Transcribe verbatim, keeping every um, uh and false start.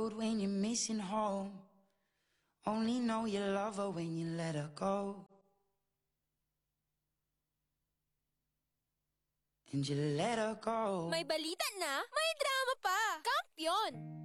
When you're missing home, only know you love her when you let her go. And you let her go. May balita na, may drama pa. Kampiyon!